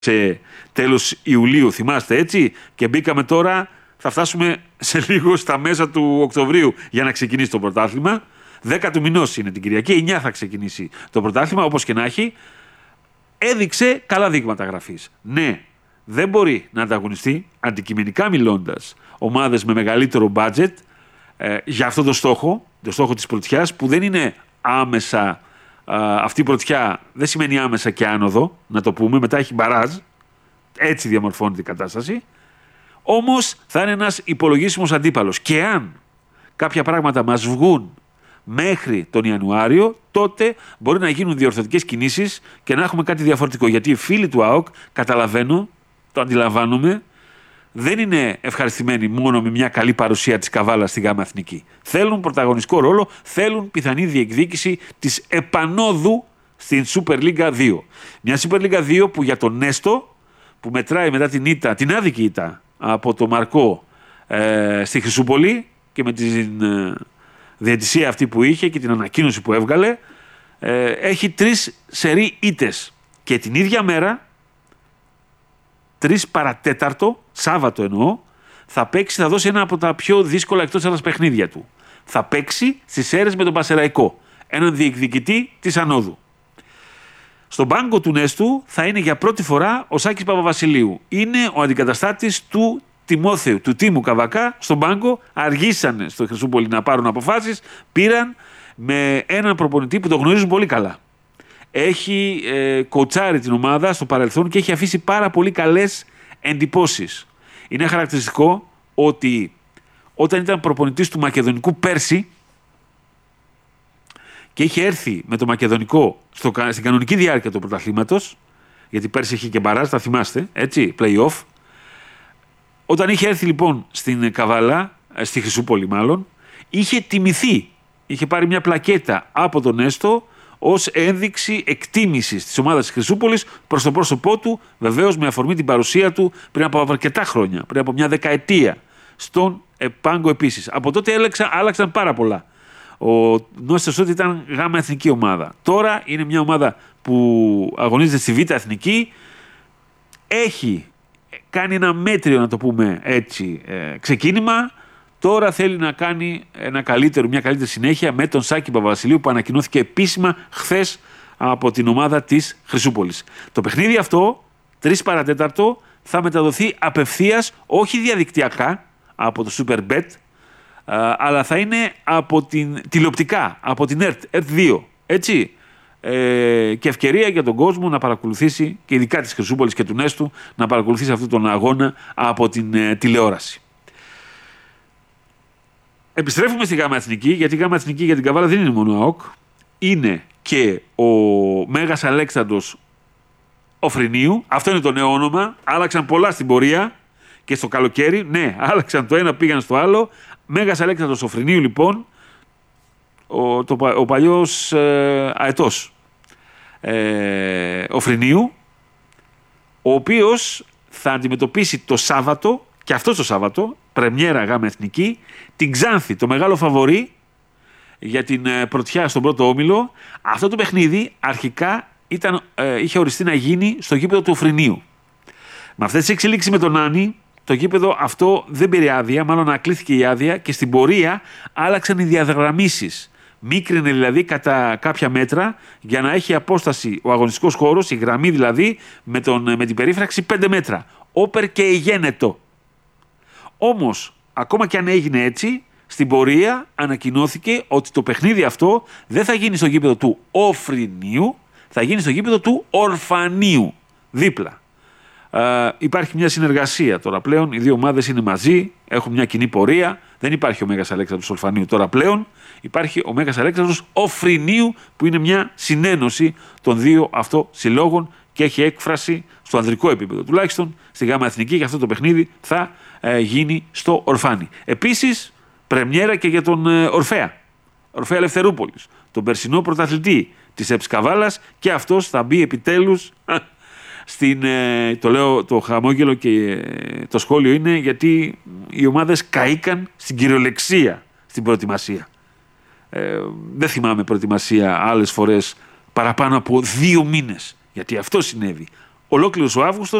σε τέλος Ιουλίου, θυμάστε έτσι, και μπήκαμε τώρα, θα φτάσουμε σε λίγο στα μέσα του Οκτωβρίου για να ξεκινήσει το πρωτάθλημα. 10 του μηνός είναι την Κυριακή, 9 θα ξεκινήσει το πρωτάθλημα, όπως και να έχει. Έδειξε καλά δείγματα γραφής. Ναι, δεν μπορεί να ανταγωνιστεί, αντικειμενικά μιλώντας, ομάδες με μεγαλύτερο budget για αυτό το στόχο της πρωτιάς, που δεν είναι άμεσα. Αυτή η πρωτιά δεν σημαίνει άμεσα και άνοδο, να το πούμε, μετά έχει μπαράζ, έτσι διαμορφώνεται η κατάσταση. Όμως θα είναι ένας υπολογίσιμος αντίπαλος. Και αν κάποια πράγματα μας βγουν μέχρι τον Ιανουάριο, τότε μπορεί να γίνουν διορθωτικές κινήσεις και να έχουμε κάτι διαφορετικό. Γιατί οι φίλοι του ΑΟΚ, καταλαβαίνω, το αντιλαμβάνομαι, δεν είναι ευχαριστημένοι μόνο με μια καλή παρουσία της Καβάλας στη ΓΑΜΑ Εθνική. Θέλουν πρωταγωνιστικό ρόλο, θέλουν πιθανή διεκδίκηση της επανόδου στην Super League 2. Μια Super League 2 που για τον Νέστο, που μετράει μετά την άδικη ήττα από το Μαρκό στη Χρυσούπολη και με την διαιτησία αυτή που είχε και την ανακοίνωση που έβγαλε, έχει 3 σερί ήττες. Και την ίδια μέρα, 3 παρατέταρτο, Σάββατο εννοώ, θα δώσει ένα από τα πιο δύσκολα εκτός έδρας παιχνίδια του. Θα παίξει στις Σέρρες με τον Πασεραϊκό, έναν διεκδικητή της ανόδου. Στον πάγκο του Νέστου θα είναι για πρώτη φορά ο Σάκης Παπαβασιλείου. Είναι ο αντικαταστάτης του Τιμόθεου, του Τίμου Καβακά. Στον πάγκο αργήσανε στο Χρυσούπολη να πάρουν αποφάσεις, πήραν με έναν προπονητή που το γνωρίζουν πολύ καλά. Έχει κοτσάρει την ομάδα στο παρελθόν και έχει αφήσει πάρα πολύ καλές εντυπώσεις. Είναι χαρακτηριστικό ότι όταν ήταν προπονητής του Μακεδονικού πέρσι και είχε έρθει με το Μακεδονικό στην κανονική διάρκεια του πρωταθλήματος, γιατί πέρσι είχε και μπαράζ, θα θυμάστε, έτσι, play-off. Όταν είχε έρθει λοιπόν στην Καβάλα, στη Χρυσούπολη μάλλον, είχε τιμηθεί. Είχε πάρει μια πλακέτα από τον Έστω ως ένδειξη εκτίμησης της ομάδας της Χρυσούπολης προς το πρόσωπό του, βεβαίως με αφορμή την παρουσία του πριν από αρκετά χρόνια, πριν από μια δεκαετία, στον πάγκο επίσης. Από τότε άλλαξαν πάρα πολλά. Ο Νόστος τότε ήταν ΓΑΜΑ Εθνική ομάδα. Τώρα είναι μια ομάδα που αγωνίζεται στη Β' Εθνική. Έχει κάνει ένα μέτριο, να το πούμε έτσι, ξεκίνημα. Τώρα θέλει να κάνει μια καλύτερη συνέχεια με τον Σάκη Παπαβασιλείου, που ανακοινώθηκε επίσημα χθες από την ομάδα της Χρυσούπολης. Το παιχνίδι αυτό, 3 παρατέταρτο, θα μεταδοθεί απευθείας, όχι διαδικτυακά από το Superbet, αλλά θα είναι από την τηλεοπτικά, από την ΕΡΤ2, έτσι. Και ευκαιρία για τον κόσμο να παρακολουθήσει, και ειδικά της Χρυσούπολης και του Νέστου, να παρακολουθήσει αυτόν τον αγώνα από την τηλεόραση. Επιστρέφουμε στη ΓΑΜΑ Εθνική, γιατί η ΓΑΜΑ Εθνική για την Καβάλα δεν είναι μόνο ΑΟΚ. Είναι και ο Μέγας Αλέξανδρος Οφρινίου. Αυτό είναι το νέο όνομα. Άλλαξαν πολλά στην πορεία και στο καλοκαίρι. Ναι, άλλαξαν το ένα, πήγαν στο άλλο. Μέγας Αλέξανδρος Οφρινίου, λοιπόν, ο παλιός αετός Οφρινίου, ο οποίος θα αντιμετωπίσει το Σάββατο, και αυτό το Σάββατο, πρεμιέρα ΓΑΜΑ Εθνική, την Ξάνθη, το μεγάλο φαβορί για την πρωτιά στον πρώτο όμιλο. Αυτό το παιχνίδι αρχικά είχε οριστεί να γίνει στο γήπεδο του Οφρινίου. Με αυτές τις εξελίξεις με τον Άννη, το γήπεδο αυτό δεν πήρε άδεια, μάλλον ακλήθηκε η άδεια, και στην πορεία άλλαξαν οι διαδραμίσεις. Μίκρινε δηλαδή κατά κάποια μέτρα για να έχει απόσταση ο αγωνιστικός χώρος, η γραμμή δηλαδή, με την περίφραξη 5 μέτρα. Όπερ και εγένετο. Όμως, ακόμα και αν έγινε έτσι, στην πορεία ανακοινώθηκε ότι το παιχνίδι αυτό δεν θα γίνει στο γήπεδο του Οφρινίου, θα γίνει στο γήπεδο του Ορφανίου, δίπλα. Υπάρχει μια συνεργασία τώρα πλέον, οι δύο ομάδες είναι μαζί, έχουν μια κοινή πορεία. Δεν υπάρχει ο Μέγας Αλέξανδρος Ορφανίου τώρα πλέον, υπάρχει ο Μέγας Αλέξανδρος Οφρινίου, που είναι μια συνένωση των δύο αυτό συλλόγων και έχει έκφραση στο ανδρικό επίπεδο. Τουλάχιστον στη ΓΑΜΑ Εθνική, για αυτό το παιχνίδι θα γίνει στο Ορφάνι. Επίσης, πρεμιέρα και για τον Ορφέα Ελευθερούπολης, τον περσινό πρωταθλητή της ΕΠΣ Καβάλας, και αυτός θα μπει επιτέλους το λέω το χαμόγελο και το σχόλιο είναι γιατί οι ομάδες καήκαν στην κυριολεξία στην προετοιμασία. Δεν θυμάμαι προετοιμασία άλλες φορές παραπάνω από 2 μήνες, γιατί αυτό συνέβη. ολόκληρος ο Αύγουστος